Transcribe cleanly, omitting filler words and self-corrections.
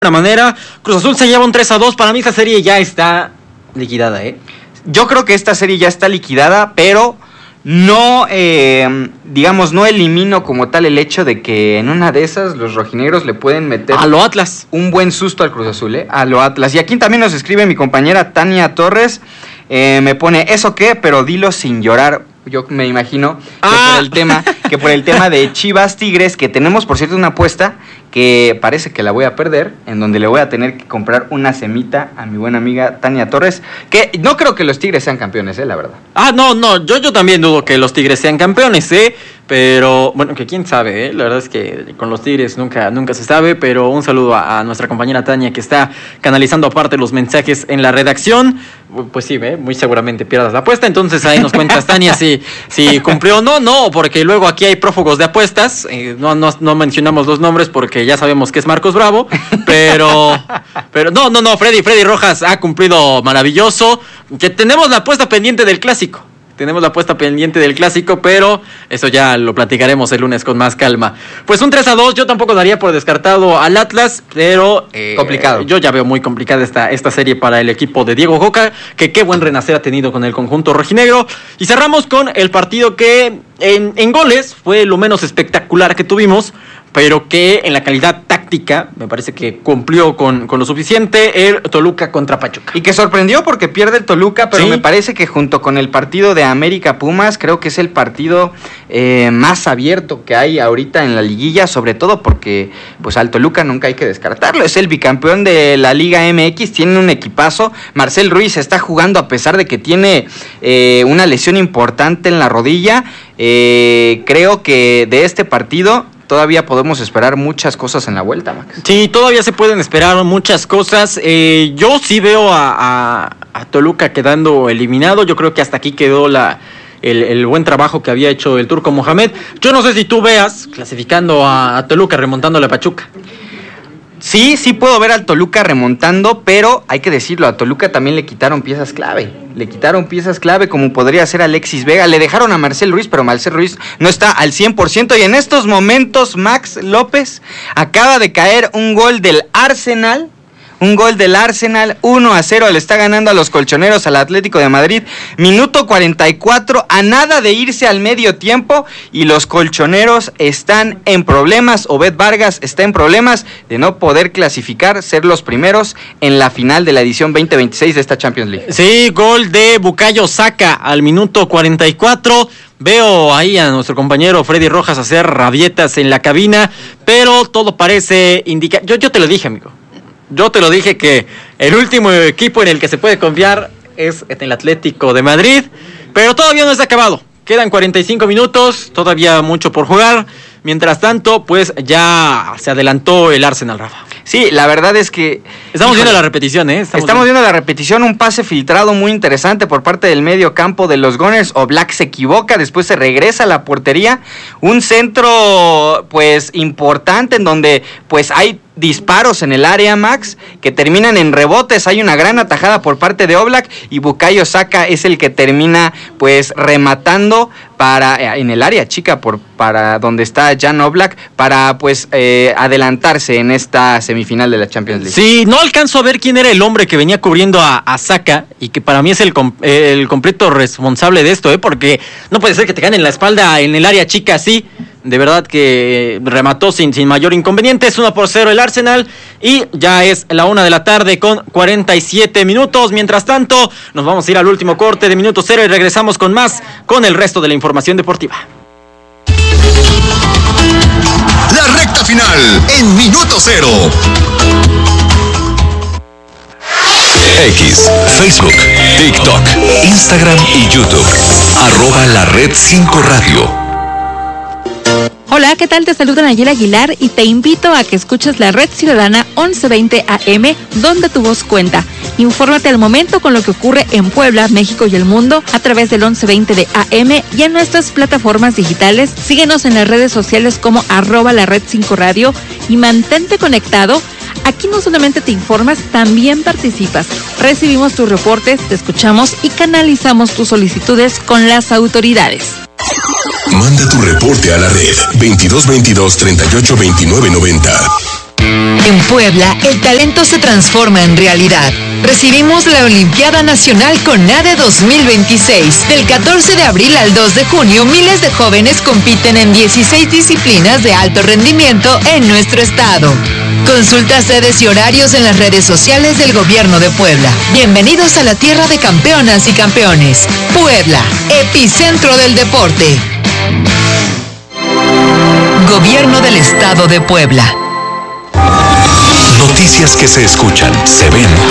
manera. Cruz Azul se lleva un 3-2. Para mí esta serie ya está liquidada, Yo creo que esta serie ya está liquidada, pero no, no elimino como tal el hecho de que en una de esas los rojinegros le pueden meter a lo Atlas un buen susto al Cruz Azul, a lo Atlas. Y aquí también nos escribe mi compañera Tania Torres, me pone, ¿eso qué? Pero dilo sin llorar. Yo me imagino que por el tema de Chivas Tigres, que tenemos por cierto una apuesta que parece que la voy a perder, en donde le voy a tener que comprar una semita a mi buena amiga Tania Torres, que no creo que los Tigres sean campeones, la verdad. No, yo también dudo que los Tigres sean campeones, pero bueno, que quién sabe, la verdad es que con los Tigres nunca se sabe, pero un saludo a nuestra compañera Tania, que está canalizando aparte los mensajes en la redacción. Pues sí, muy seguramente pierdas la apuesta, entonces ahí nos cuentas, Tania, si cumplió o no, porque luego aquí hay prófugos de apuestas, no mencionamos los nombres porque ya sabemos que es Marcos Bravo, pero no, Freddy Rojas ha cumplido maravilloso, que tenemos la apuesta pendiente del clásico. Pero eso ya lo platicaremos el lunes con más calma. Pues un 3-2, yo tampoco daría por descartado al Atlas, pero complicado. Yo ya veo muy complicada esta serie para el equipo de Diego Coca, que qué buen renacer ha tenido con el conjunto rojinegro. Y cerramos con el partido que en goles fue lo menos espectacular que tuvimos, pero que en la calidad táctica me parece que cumplió con lo suficiente, el Toluca contra Pachuca. Y que sorprendió porque pierde el Toluca, pero ¿sí? Me parece que junto con el partido de América Pumas, creo que es el partido más abierto que hay ahorita en la liguilla, sobre todo porque pues al Toluca nunca hay que descartarlo, es el bicampeón de la Liga MX, tiene un equipazo. Marcel Ruiz está jugando a pesar de que tiene una lesión importante en la rodilla. Creo que de este partido todavía podemos esperar muchas cosas en la vuelta, Max. Sí, todavía se pueden esperar muchas cosas. Yo sí veo a Toluca quedando eliminado. Yo creo que hasta aquí quedó el buen trabajo que había hecho el Turco Mohamed. Yo no sé si tú veas clasificando a Toluca remontándole a Pachuca. Sí puedo ver al Toluca remontando, pero hay que decirlo, a Toluca también le quitaron piezas clave. Como podría ser Alexis Vega. Le dejaron a Marcel Ruiz, pero Marcel Ruiz no está al 100%. Y en estos momentos, Max López acaba de caer un gol del Arsenal. 1-0, le está ganando a los colchoneros al Atlético de Madrid, minuto 44, a nada de irse al medio tiempo, y los colchoneros están en problemas. Obed Vargas está en problemas de no poder clasificar, ser los primeros en la final de la edición 2026 de esta Champions League. Sí, gol de Bukayo Saka al minuto 44. Veo ahí a nuestro compañero Freddy Rojas hacer rabietas en la cabina, pero todo parece indicar, yo te lo dije, amigo. Yo te lo dije que el último equipo en el que se puede confiar es en el Atlético de Madrid, pero todavía no está acabado. Quedan 45 minutos, todavía mucho por jugar. Mientras tanto, pues ya se adelantó el Arsenal, Rafa. Sí, la verdad es que estamos viendo la repetición, Estamos viendo la repetición, un pase filtrado muy interesante por parte del medio campo de los Gunners. Oblak se equivoca, después se regresa a la portería. Un centro, pues, importante en donde, pues, hay disparos en el área, Max, que terminan en rebotes. Hay una gran atajada por parte de Oblak y Bukayo Saka es el que termina, pues, rematando en el área chica para donde está Jan Oblak para, pues, adelantarse en esta semifinal de la Champions League. Sí, no alcanzo a ver quién era el hombre que venía cubriendo a Saka y que para mí es el completo responsable de esto, porque no puede ser que te ganen la espalda en el área chica así. De verdad que remató sin mayor inconveniente. Es 1-0 el Arsenal y ya es la 1:00 p.m. con 47 minutos. Mientras tanto, nos vamos a ir al último corte de minuto 0 y regresamos con más, con el resto de la información deportiva. La recta final en minuto 0. X, Facebook, TikTok, Instagram y YouTube. @LaRed5Radio. Hola, ¿qué tal? Te saluda Nayela Aguilar y te invito a que escuches la Red Ciudadana 1120 AM, donde tu voz cuenta. Infórmate al momento con lo que ocurre en Puebla, México y el mundo a través del 1120 de AM y en nuestras plataformas digitales. Síguenos en las redes sociales como @LaRed5Radio y mantente conectado. Aquí no solamente te informas, también participas. Recibimos tus reportes, te escuchamos y canalizamos tus solicitudes con las autoridades. Manda tu reporte a la red 2222 382990. En Puebla, el talento se transforma en realidad. Recibimos la Olimpiada Nacional CONADE 2026. Del 14 de abril al 2 de junio, miles de jóvenes compiten en 16 disciplinas de alto rendimiento en nuestro estado. Consulta sedes y horarios en las redes sociales del Gobierno de Puebla. Bienvenidos a la tierra de campeonas y campeones. Puebla, epicentro del deporte. Gobierno del Estado de Puebla. Noticias que se escuchan, se ven